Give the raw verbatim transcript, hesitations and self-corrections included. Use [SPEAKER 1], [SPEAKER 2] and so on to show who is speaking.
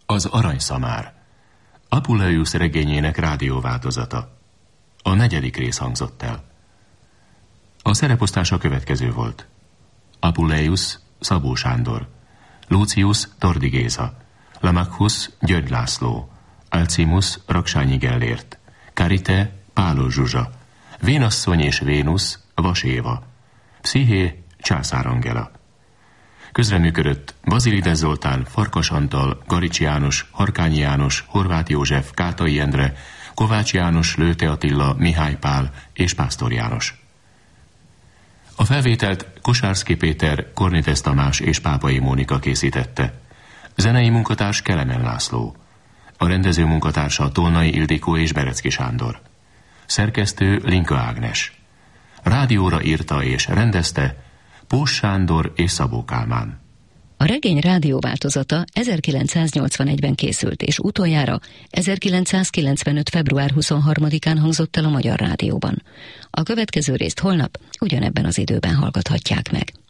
[SPEAKER 1] Az aranyszamár. Apuleius regényének rádióváltozata. A negyedik rész hangzott el. A szereposztás a következő volt. Apuleius Szabó Sándor, Lucius Tordi Géza, Lamachus György László, Alcimus Raksányi Gellért, Karite Páló Zsuzsa, Vénasszony és Vénusz Vas Éva, Psziché Császár Angela. Közreműködött Bazilides Zoltán, Farkas Antal, Garicsi János, Harkányi János, Horváth József, Kátai Endre, Kovács János, Lőte Attila, Mihály Pál és Pásztor János. A felvételt Kosárszky Péter, Kornites Tamás és Pápai Mónika készítette. Zenei munkatárs Kelemen László. A rendező munkatársa Tolnai Ildikó és Berecki Sándor. Szerkesztő Linka Ágnes. Rádióra írta és rendezte Pós Sándor és Szabó Kálmán.
[SPEAKER 2] A regény rádióváltozata ezerkilencszáznyolcvanegyben készült, és utoljára ezerkilencszázkilencvenöt. február huszonharmadikán hangzott el a Magyar Rádióban. A következő részt holnap ugyanebben az időben hallgathatják meg.